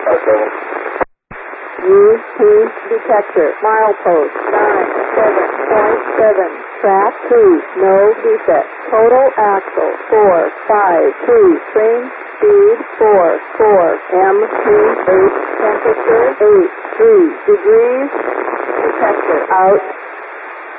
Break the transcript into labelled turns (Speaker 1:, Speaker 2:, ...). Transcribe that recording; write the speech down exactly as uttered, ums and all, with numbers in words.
Speaker 1: seven.
Speaker 2: U P detector, milepost nine seven point seven, track two, no defect, total axle four five two, train speed four four, M P eight, temperature eight three degrees, detector out.